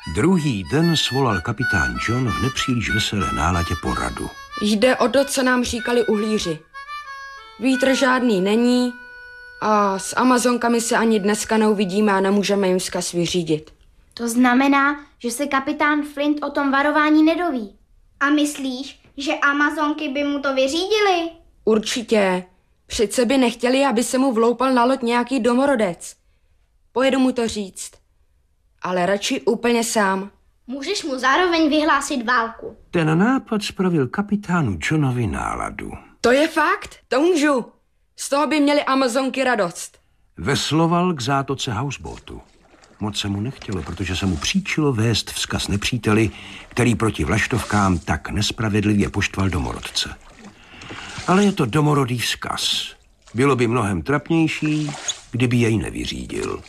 Druhý den svolal kapitán John v nepříliš veselé náladě poradu. Jde o to, co nám říkali uhlíři. Vítr žádný není a s Amazonkami se ani dneska neuvidíme a nemůžeme jim vzkaz vyřídit. To znamená, že se kapitán Flint o tom varování nedoví. A myslíš, že Amazonky by mu to vyřídily? Určitě. Přece by nechtěli, aby se mu vloupal na loď nějaký domorodec. Pojedu mu to říct. Ale radši úplně sám. Můžeš mu zároveň vyhlásit válku. Ten nápad spravil kapitánu Johnovi náladu. To je fakt, to můžu. Z toho by měly Amazonky radost. Vesloval k zátoce houseboatu. Moc se mu nechtělo, protože se mu příčilo vést vzkaz nepříteli, který proti vlaštovkám tak nespravedlivě poštval domorodce. Ale je to domorodý vzkaz. Bylo by mnohem trapnější, kdyby jej nevyřídil.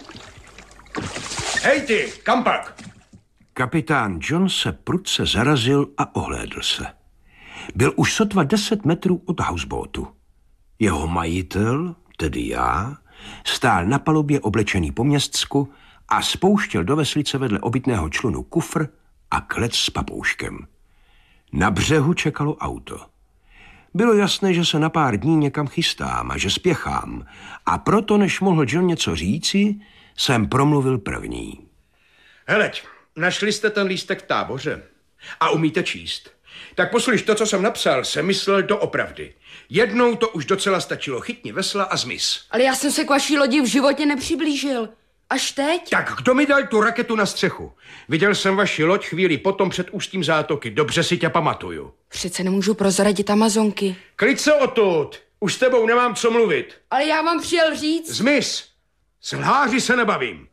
Hej ty, kam pak? Kapitán John se prudce zarazil a ohlédl se. Byl už sotva 10 metrů od houseboatu. Jeho majitel, tedy já, stál na palubě oblečený po městsku a spouštěl do veslice vedle obytného člunu kufr a klec s papouškem. Na břehu čekalo auto. Bylo jasné, že se na pár dní někam chystám a že spěchám, a proto, než mohl John něco říci, jsem promluvil první. Heleď, našli jste ten lístek v táboře a umíte číst. Tak poslyš, to, co jsem napsal, jsem myslel doopravdy. Jednou to už docela stačilo, chytni vesla a zmiz. Ale já jsem se k vaší lodi v životě nepřiblížil. Až teď? Tak kdo mi dal tu raketu na střechu? Viděl jsem vaši loď chvíli potom před ústím zátoky, dobře si tě pamatuju. Přece nemůžu prozradit Amazonky. Klid se odtud, už s tebou nemám co mluvit. Ale já vám přijel říct... Zmiz, s lháři se nebavím.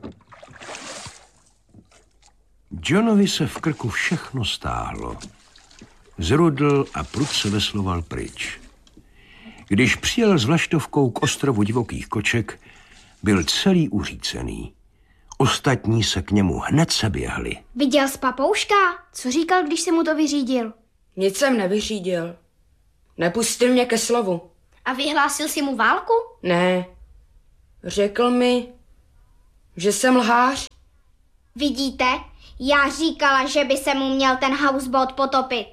Johnovi se v krku všechno stáhlo. Zrudl a prudce vesloval pryč. Když přijel s vlaštovkou k ostrovu divokých koček, byl celý uřícený. Ostatní se k němu hned seběhli. Viděl jsi papouška? Co říkal, když jsi mu to vyřídil? Nic jsem nevyřídil. Nepustil mě ke slovu. A vyhlásil jsi mu válku? Ne. Řekl mi, že jsem lhář. Vidíte? Já říkala, že by se mu měl ten houseboat potopit.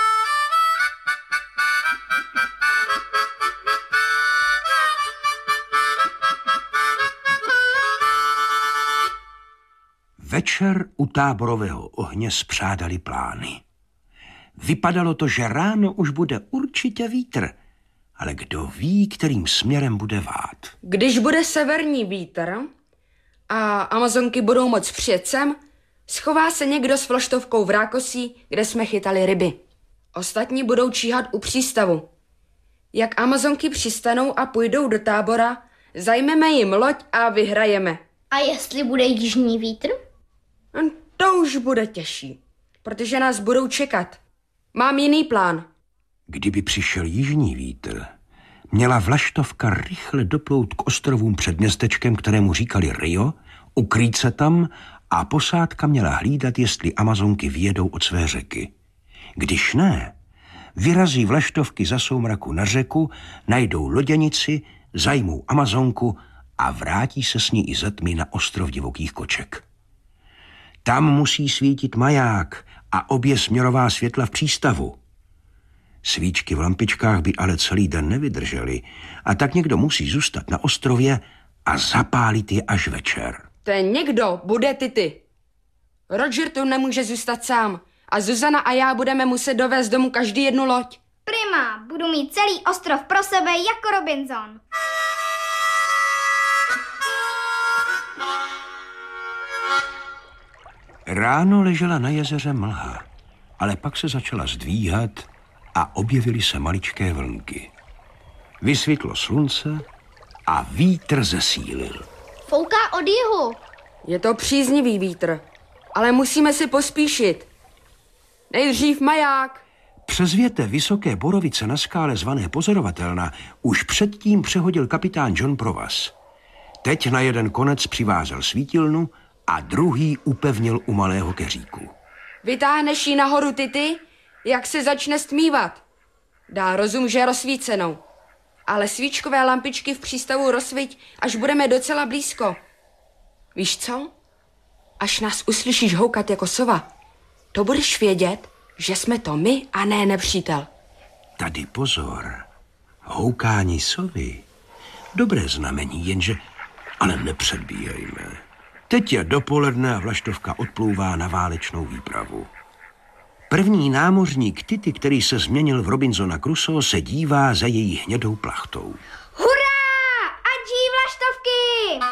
Večer u táborového ohně spřádali plány. Vypadalo to, že ráno už bude určitě vítr, ale kdo ví, kterým směrem bude vát. Když bude severní vítr a Amazonky budou moc přijet sem, schová se někdo s vlaštovkou v rákosí, kde jsme chytali ryby. Ostatní budou číhat u přístavu. Jak Amazonky přistanou a půjdou do tábora, zajmeme jim loď a vyhrajeme. A jestli bude jižní vítr? To už bude těžší, protože nás budou čekat. Mám jiný plán. Kdyby přišel jižní vítr, měla vlaštovka rychle doplout k ostrovům před městečkem, kterému říkali Rio, ukrýt se tam a posádka měla hlídat, jestli Amazonky vyjedou od své řeky. Když ne, vyrazí vlaštovky za soumraku na řeku, najdou loděnici, zajmou Amazonku a vrátí se s ní i ze tmy na ostrov divokých koček. Tam musí svítit maják a obě směrová světla v přístavu. Svíčky v lampičkách by ale celý den nevydržely a tak někdo musí zůstat na ostrově a zapálit je až večer. Ten někdo bude Tity. Roger tu nemůže zůstat sám a Zuzana a já budeme muset dovést domů každý jednu loď. Prima, budu mít celý ostrov pro sebe jako Robinson. Ráno ležela na jezeře mlha, ale pak se začala zdvíhat a objevily se maličké vlnky. Vysvětlo slunce a vítr zesílil. Fouká od jihu. Je to příznivý vítr, ale musíme si pospíšit. Nejdřív maják. Přes větev vysoké borovice na skále zvané Pozorovatelna už předtím přehodil kapitán John provaz. Teď na jeden konec přivázel svítilnu a druhý upevnil u malého keříku. Vytáhneš ji nahoru, Tity, jak se začne stmívat. Dá rozum, že je rozsvícenou. Ale svíčkové lampičky v přístavu rozsviť, až budeme docela blízko. Víš co? až nás uslyšíš houkat jako sova, to budeš vědět, že jsme to my a ne nepřítel. Tady pozor. Houkání sovy. Dobré znamení, jenže... Ale nepředbíhejme. Teď je dopoledne a vlaštovka odplouvá na válečnou výpravu. První námořník Tity, který se změnil v Robinsona Crusoe, se dívá za její hnědou plachtou. Hurá! Ať žijí vlaštovky!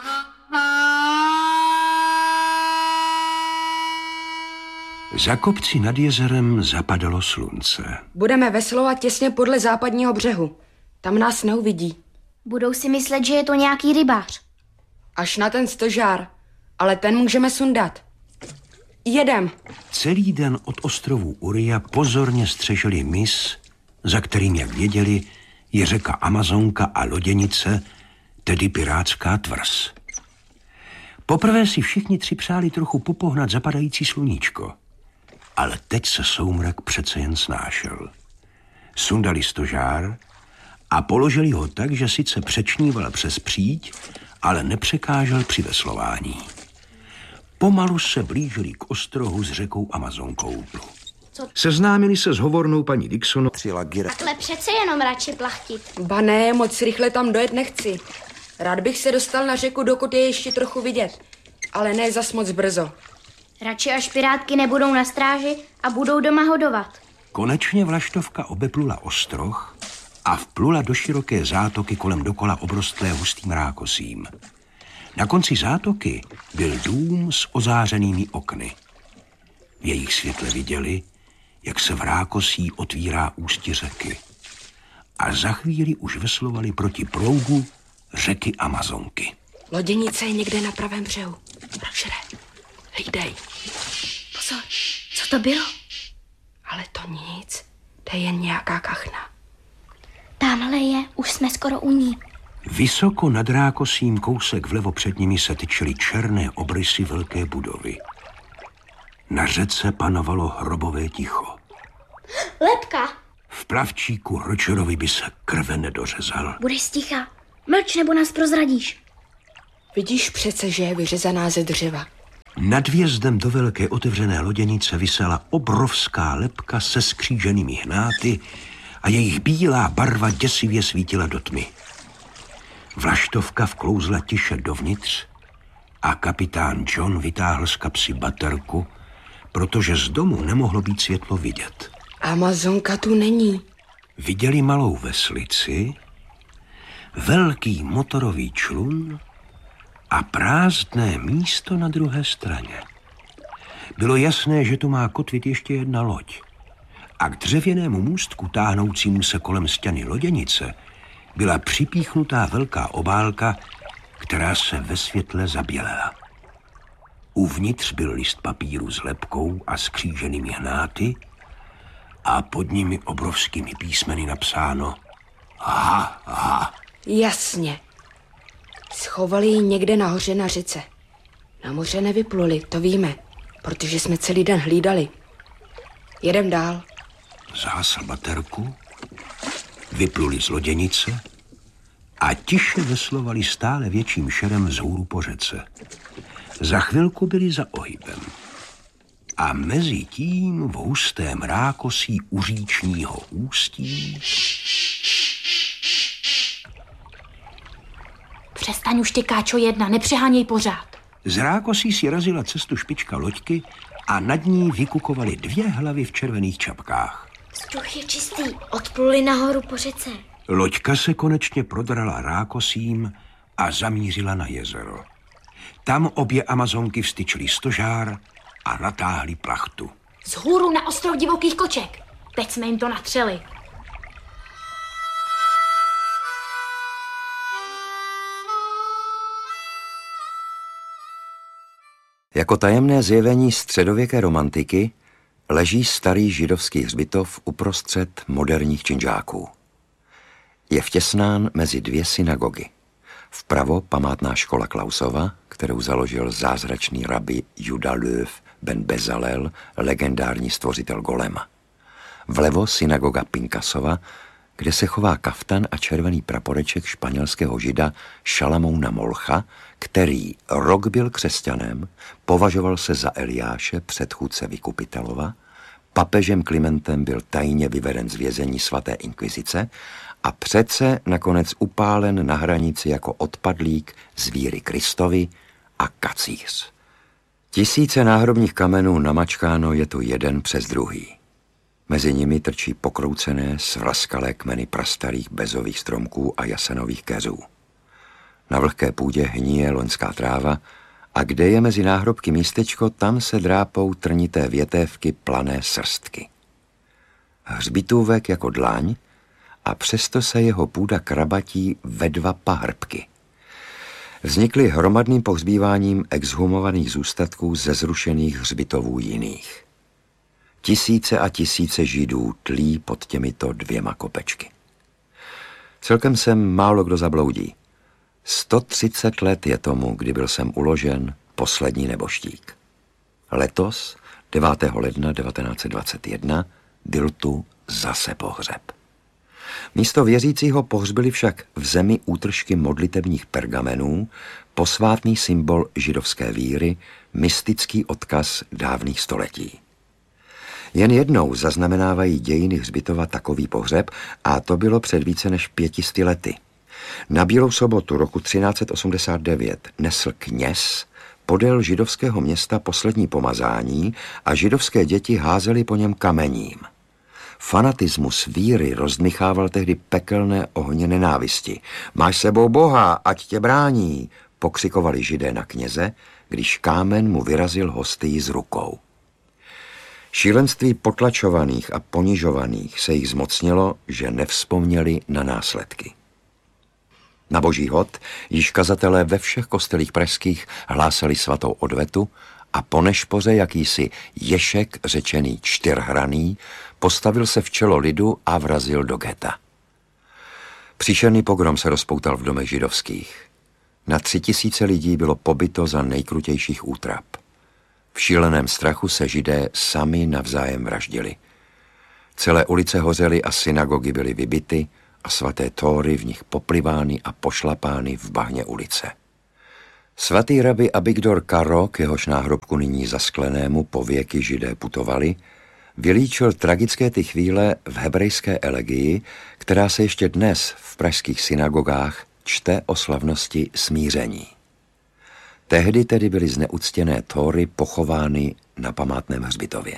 Za kopci nad jezerem zapadalo slunce. Budeme veslovat těsně podle západního břehu. Tam nás neuvidí. Budou si myslet, že je to nějaký rybář. Až na ten stožár. Ale ten můžeme sundat. Jedem. Celý den od ostrovů Uria pozorně střežili mys, za kterým, jak věděli, je řeka Amazonka a loděnice, tedy pirátská tvrz. Poprvé si všichni tři přáli trochu popohnat zapadající sluníčko. Ale teď se soumrak přece jen snášel. Sundali stožár a položili ho tak, že sice přečníval přes příď, ale nepřekážel při veslování. Pomalu se blížili k ostrohu s řekou Amazonkou. Seznámili se s hovornou paní Dixon. Takhle přece jenom radši plachtit. Ba ne, moc rychle tam dojet nechci. Rád bych se dostal na řeku, dokud je ještě trochu vidět. Ale ne zas moc brzo. Radši až pirátky nebudou na stráži a budou doma hodovat. Konečně vlaštovka obeplula ostroh a vplula do široké zátoky kolem dokola obrostlé hustým rákosím. Na konci zátoky byl dům s ozářenými okny. V jejich světle viděli, jak se v rákosí otvírá ústí řeky. A za chvíli už veslovali proti proudu řeky Amazonky. Loděnice je někde na pravém břehu. Rožere, hlídej. Pozor, co to bylo? Ale to nic, to je jen nějaká kachna. Tamhle je, už jsme skoro u ní. Vysoko nad rákosím kousek vlevo před nimi se tyčily černé obrysy velké budovy. Na řece panovalo hrobové ticho. Lepka! V plavčíku Rogerovi by se krve nedořezal. Budeš sticha. Mlč, nebo nás prozradíš. Vidíš přece, že je vyřezaná ze dřeva. Nad vjezdem do velké otevřené loděnice visela obrovská lepka se skříženými hnáty a jejich bílá barva děsivě svítila do tmy. Vlaštovka vklouzla tiše dovnitř a kapitán John vytáhl z kapsy baterku, protože z domu nemohlo být světlo vidět. Amazonka tu není. Viděli malou veslici, velký motorový člun a prázdné místo na druhé straně. Bylo jasné, že tu má kotvit ještě jedna loď. A k dřevěnému můstku táhnoucímu se kolem stěny loděnice byla připíchnutá velká obálka, která se ve světle zabělela. Uvnitř byl list papíru s lepkou a skříženými hnáty a pod nimi obrovskými písmeny napsáno ha, ha. Jasně. Schovali ji někde nahoře na řece. Na moře nevypluli, to víme, protože jsme celý den hlídali. Jedem dál. Zhasl baterku, vypluli z loděnice a tiše veslovali stále větším šerem vzhůru po řece. Za chvilku byli za ohybem. A mezi tím v hustém rákosí u říčního ústí... Přestaň už, ty káčo jedna, nepřeháněj pořád. Z rákosí si razila cestu špička loďky a nad ní vykukovaly dvě hlavy v červených čapkách. Vzduch je čistý, odpluli nahoru po řece. Loďka se konečně prodrala rákosím a zamířila na jezero. Tam obě Amazonky vstyčily stožár a natáhli plachtu. Vzhůru na ostrov divokých koček. Teď jsme jim to natřeli. Jako tajemné zjevení středověké romantiky leží starý židovský hřbitov uprostřed moderních činžáků. Je vtěsnán mezi dvě synagogy. Vpravo památná škola Klausova, kterou založil zázračný rabi Juda Löw ben Bezalel, legendární stvořitel Golema. Vlevo synagoga Pinkasova, kde se chová kaftan a červený praporeček španělského žida Šalamouna Molcha, který rok byl křesťanem, považoval se za Eliáše, předchůdce Vykupitelova, papežem Klimentem byl tajně vyveden z vězení svaté inkvizice a přece nakonec upálen na hranici jako odpadlík z víry Kristovy a kacíř. Tisíce náhrobních kamenů namačkáno je tu jeden přes druhý. Mezi nimi trčí pokroucené, svlaskalé kmeny prastarých bezových stromků a jasenových keřů. Na vlhké půdě hníje loňská tráva a kde je mezi náhrobky místečko, tam se drápou trnité větévky plané srstky. Hřbitůvek jako dlaň a přesto se jeho půda krabatí ve dva pahrbky. Vznikly hromadným pohřbíváním exhumovaných zůstatků ze zrušených hřbitovů jiných. Tisíce a tisíce Židů tlí pod těmito dvěma kopečky. Celkem sem málo kdo zabloudí. 130 let je tomu, kdy byl sem uložen poslední nebožtík. Letos, 9. ledna 1921, byl tu zase pohřeb. Místo věřícího pohřbili však v zemi útržky modlitebních pergamenů, posvátný symbol židovské víry, mystický odkaz dávných století. Jen jednou zaznamenávají dějiny hřbitova takový pohřeb a to bylo před více než 500 lety. Na Bílou sobotu roku 1389 nesl kněz podél židovského města poslední pomazání a židovské děti házely po něm kamením. Fanatismus víry rozdmychával tehdy pekelné ohně nenávisti. Máš sebou Boha, ať tě brání, pokřikovali Židé na kněze, když kámen mu vyrazil hostii z rukou. Šílenství potlačovaných a ponižovaných se jich zmocnilo, že nevzpomněli na následky. Na boží hod již kazatelé ve všech kostelích pražských hlásali svatou odvetu a po nešpoře jakýsi Ješek, řečený Čtyřhraný, postavil se v čelo lidu a vrazil do geta. Příšerný pogrom se rozpoutal v domech židovských. Na 3000 lidí bylo pobyto za nejkrutějších útrap. V šíleném strachu se Židé sami navzájem vraždili. Celé ulice hořely a synagogy byly vybity a svaté tóry v nich poplivány a pošlapány v bahně ulice. Svatý rabi Abigdor Karo, k jehož náhrobku nyní zasklenému pověky Židé putovali, vylíčil tragické ty chvíle v hebrejské elegii, která se ještě dnes v pražských synagogách čte o slavnosti smíření. Tehdy tedy byly zneuctěné tóry pochovány na památném hřbitově.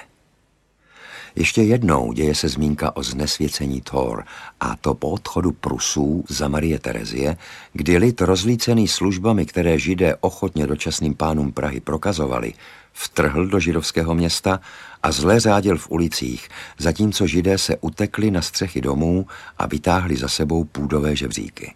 Ještě jednou děje se zmínka o znesvěcení tór, a to po odchodu Prusů za Marie Terezie, kdy lid rozlícený službami, které Židé ochotně dočasným pánům Prahy prokazovali, vtrhl do židovského města a zle řádil v ulicích, zatímco Židé se utekli na střechy domů a vytáhli za sebou půdové žebříky.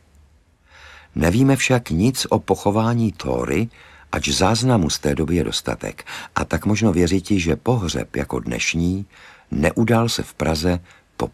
Nevíme však nic o pochování tóry, ač záznamu z té doby je dostatek, a tak možno věřiti, že pohřeb jako dnešní neudál se v Praze po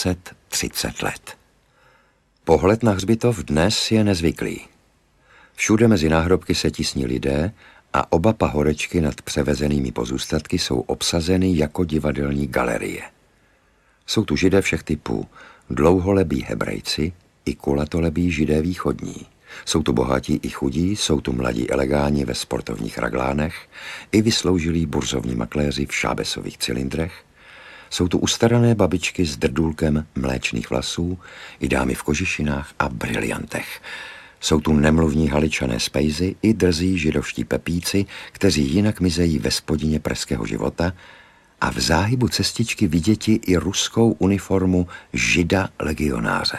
530 let. Pohled na hřbitov dnes je nezvyklý. Všude mezi náhrobky se tísní lidé a oba pahorečky nad převezenými pozůstatky jsou obsazeny jako divadelní galerie. Jsou tu Židé všech typů, dlouholebí Hebrejci i kulatolebí Židé východní. Jsou tu bohatí i chudí, jsou tu mladí elegáni ve sportovních raglánech, i vysloužilí burzovní makléři v šábesových cylindrech. Jsou tu ustarané babičky s drdůlkem mléčných vlasů, i dámy v kožišinách a briliantech. Jsou tu nemluvní Haličané z Pejzy i drzí židovští pepíci, kteří jinak mizejí ve spodině pražského života, a v záhybu cestičky viděti i ruskou uniformu Žida legionáře.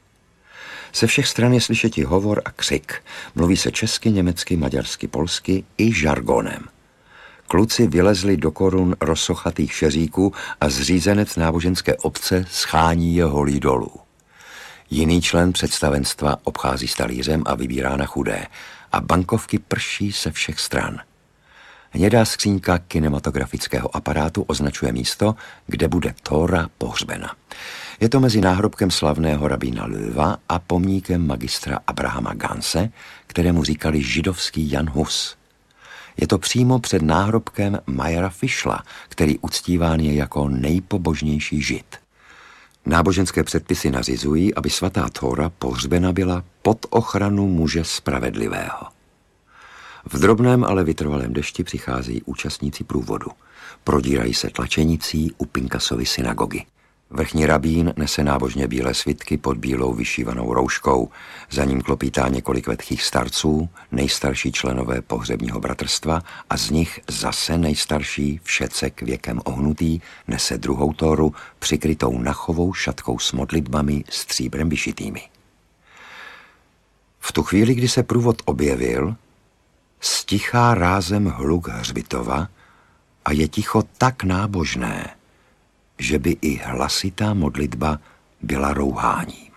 Ze všech stran je slyšeti hovor a křik. Mluví se česky, německy, maďarsky, polsky i žargonem. Kluci vylezli do korun rozsochatých šeříků a zřízenec náboženské obce schání je holí dolů. Jiný člen představenstva obchází s talířem a vybírá na chudé a bankovky prší se všech stran. Hnědá skřínka kinematografického aparátu označuje místo, kde bude tóra pohřbena. Je to mezi náhrobkem slavného rabína Löwa a pomníkem magistra Abrahama Ganse, kterému říkali židovský Jan Hus. Je to přímo před náhrobkem Mayera Fischla, který uctíván je jako nejpobožnější žid. Náboženské předpisy nařizují, aby svatá tóra pohřbena byla pod ochranu muže spravedlivého. V drobném, ale vytrvalém dešti přicházejí účastníci průvodu. Prodírají se tlačenicí u Pinkasovy synagogy. Vrchní rabín nese nábožně bílé svitky pod bílou vyšívanou rouškou. Za ním klopítá několik vetchých starců, nejstarší členové pohřebního bratrstva, a z nich zase nejstarší, všecek věkem ohnutý, nese druhou tóru přikrytou nachovou šatkou s modlitbami stříbrem vyšitými. V tu chvíli, kdy se průvod objevil, stichá rázem hluk hřbitova a je ticho tak nábožné, že by i hlasitá modlitba byla rouháním.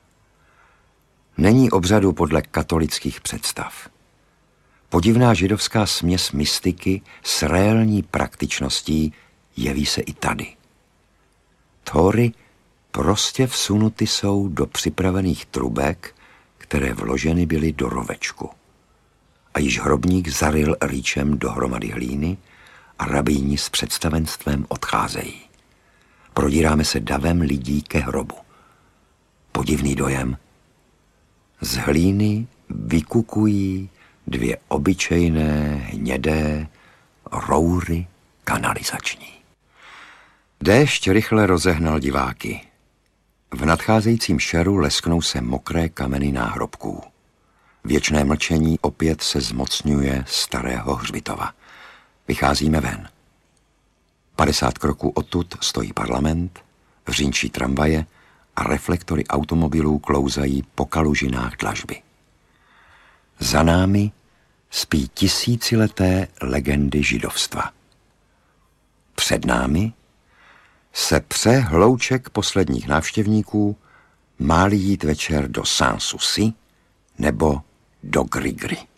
Není obřadu podle katolických představ. Podivná židovská směs mystiky s réální praktičností jeví se i tady. Tóry prostě vsunuty jsou do připravených trubek, které vloženy byly do rovečku. A již hrobník zaryl rýčem dohromady hlíny a rabíni s představenstvem odcházejí. Prodíráme se davem lidí ke hrobu. Podivný dojem. Z hlíny vykukují dvě obyčejné, hnědé roury kanalizační. Déšť rychle rozehnal diváky. V nadcházejícím šeru lesknou se mokré kameny náhrobků. Věčné mlčení opět se zmocňuje starého hřbitova. Vycházíme ven. 50 kroků odtud stojí parlament, vřínčí tramvaje a reflektory automobilů klouzají po kalužinách dlažby. Za námi spí tisícileté legendy židovstva. Před námi se pře hlouček posledních návštěvníků, má-li jít večer do Sans-Souci nebo do Grigry.